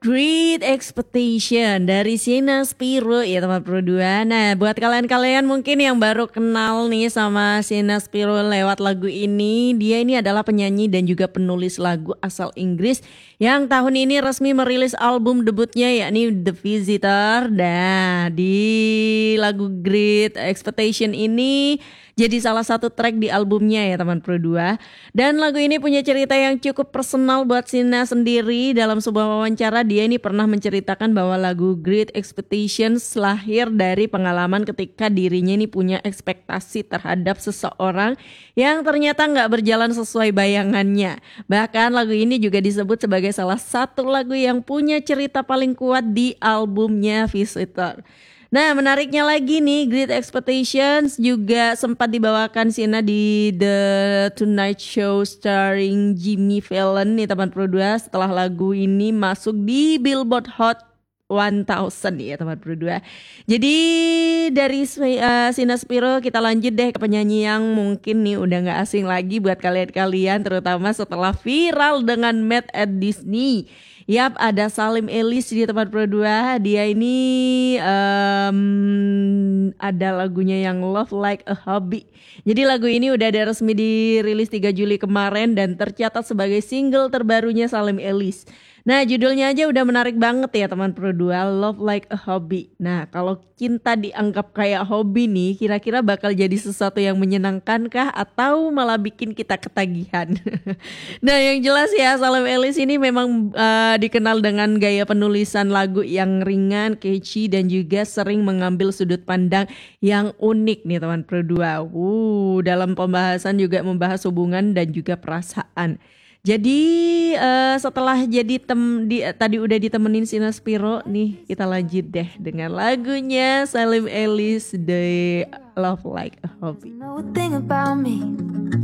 Great Expectation dari Sina Spiro ya teman berdua. Nah buat kalian-kalian mungkin yang baru kenal nih sama Sina Spiro lewat lagu ini, dia ini adalah penyanyi dan juga penulis lagu asal Inggris yang tahun ini resmi merilis album debutnya yakni The Visitor. Nah di lagu Great Expectation ini jadi salah satu track di albumnya ya teman berdua. Dan lagu ini punya cerita yang cukup personal buat Sina sendiri. Dalam sebuah wawancara dia ini pernah menceritakan bahwa lagu Great Expectations lahir dari pengalaman ketika dirinya ini punya ekspektasi terhadap seseorang yang ternyata nggak berjalan sesuai bayangannya. Bahkan lagu ini juga disebut sebagai salah satu lagu yang punya cerita paling kuat di albumnya Visitor. Nah menariknya lagi nih, Great Expectations juga sempat dibawakan Sina di The Tonight Show starring Jimmy Fallon nih teman berdua, setelah lagu ini masuk di Billboard Hot 1000 ya teman berdua. Jadi dari Sina Spiro kita lanjut deh ke penyanyi yang mungkin nih udah gak asing lagi buat kalian-kalian, terutama setelah viral dengan Mad at Disney. Yap, ada Salim Elis di tempat berdua. Dia ini ada lagunya yang Love Like a Hobby. Jadi lagu ini udah ada resmi dirilis 3 Juli kemarin dan tercatat sebagai single terbarunya Salim Elis. Nah judulnya aja udah menarik banget ya teman berdua, Love Like a Hobby. Nah kalau cinta dianggap kayak hobi nih, kira-kira bakal jadi sesuatu yang menyenangkan kah atau malah bikin kita ketagihan? Nah yang jelas ya Salim Elis ini memang dikenal dengan gaya penulisan lagu yang ringan, catchy dan juga sering mengambil sudut pandang yang unik nih teman berdua. Dalam pembahasan juga membahas hubungan dan juga perasaan. Jadi setelah jadi tadi udah ditemenin Sina Spiro nih, kita lanjut deh dengan lagunya Salim Elis, The Love Like a Hobby.